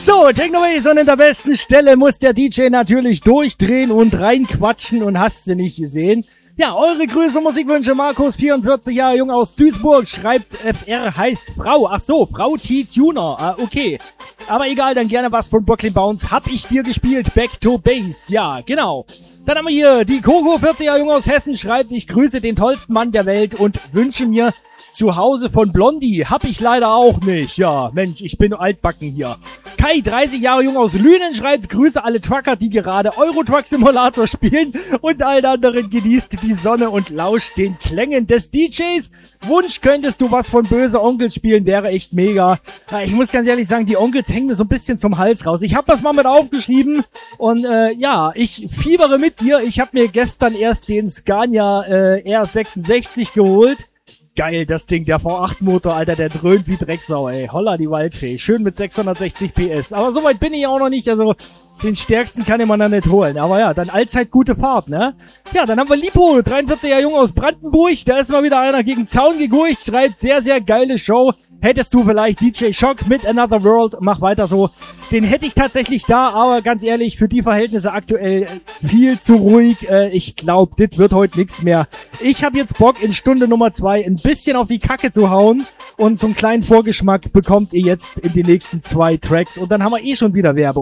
So, Technoways, und in der besten Stelle muss der DJ natürlich durchdrehen und reinquatschen und hast du nicht gesehen. Ja, eure Grüße, Musikwünsche, Markus, 44 Jahre jung aus Duisburg, schreibt FR heißt Frau. Ach so, Frau T-Tuner, okay. Aber egal, dann gerne was von Brooklyn Bounce. Hab ich dir gespielt, Back to Base, ja, genau. Dann haben wir hier die Coco, 40 Jahre jung aus Hessen, schreibt, ich grüße den tollsten Mann der Welt und wünsche mir zu Hause von Blondie. Hab ich leider auch nicht. Ja, Mensch, ich bin altbacken hier. Kai, 30 Jahre jung aus Lünen, schreibt, grüße alle Trucker, die gerade Euro-Truck Simulator spielen und allen anderen genießt die Sonne und lauscht den Klängen des DJs. Wunsch, könntest du was von Böse Onkels spielen, wäre echt mega. Ich muss ganz ehrlich sagen, die Onkels hängen mir so ein bisschen zum Hals raus. Ich habe das mal mit aufgeschrieben und ja, ich fiebere mit dir. Ich habe mir gestern erst den Scania R66 geholt. Geil, das Ding, der V8-Motor, Alter, der dröhnt wie Drecksau, ey. Holla die Waldfee. Schön mit 660 PS. Aber so weit bin ich auch noch nicht, also den stärksten kann man da nicht holen. Aber ja, dann allzeit gute Fahrt, ne? Ja, dann haben wir Lipo, 43 Jahre jung aus Brandenburg. Da ist mal wieder einer gegen Zaun gegurcht, schreibt, sehr, sehr geile Show. Hättest du vielleicht DJ Shock mit Another World, mach weiter so. Den hätte ich tatsächlich da, aber ganz ehrlich, für die Verhältnisse aktuell viel zu ruhig. Ich glaube, das wird heute nichts mehr. Ich habe jetzt Bock, in Stunde Nummer 2 ein bisschen auf die Kacke zu hauen. Und so einen kleinen Vorgeschmack bekommt ihr jetzt in den nächsten 2 Tracks. Und dann haben wir eh schon wieder Werbung.